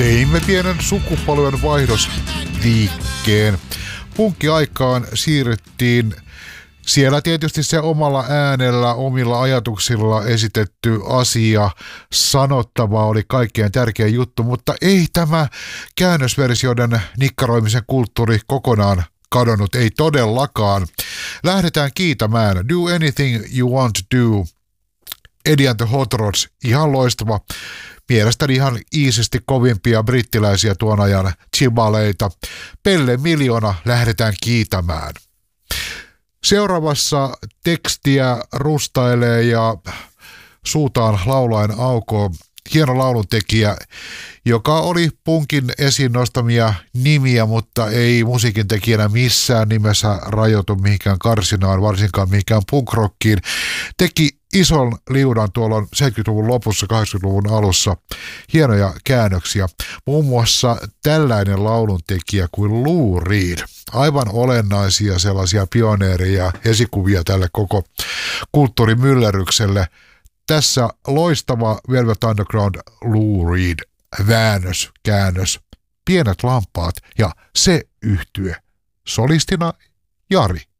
teimme pienen sukupolven vaihdosliikkeen. Punkkiaikaan siirryttiin. Siellä tietysti se omalla äänellä, omilla ajatuksilla esitetty asia, sanottava oli kaikkein tärkein juttu, mutta ei tämä käännösversioiden nikkaroimisen kulttuuri kokonaan kadonnut, ei todellakaan. Lähdetään kiitämään Do Anything You Want to Do. Eddie and the Hot Rods, ihan loistava. Mielestäni ihan iisisti kovimpia brittiläisiä tuon ajan chibaleita. Pelle Miljoona lähdetään kiitämään. Seuraavassa tekstiä rustailee ja suutaan laulaen aukoo hieno lauluntekijä, joka oli punkin esiin nostamia nimiä, mutta ei musiikin tekijänä missään nimessä rajoitu mihinkään karsinaan, varsinkaan mihinkään punkrockiin. Teki ison liudan tuolla 70-luvun lopussa, 80-luvun alussa. Hienoja käännöksiä. Muun muassa tällainen lauluntekijä kuin Lou Reed. Aivan olennaisia sellaisia pioneereja, esikuvia tälle koko kulttuurimyllerrykselle. Tässä loistava Velvet Underground Lou Reed väännös, käännös, Pienet lampaat ja se yhtye. Solistina Jari.